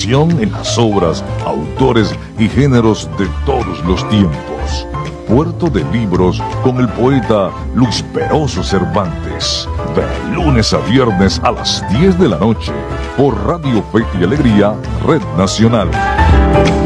en las obras, autores y géneros de todos los tiempos. Puerto de Libros con el poeta Luis Peroso Cervantes. De lunes a viernes a las 10 de la noche por Radio Fe y Alegría, Red Nacional.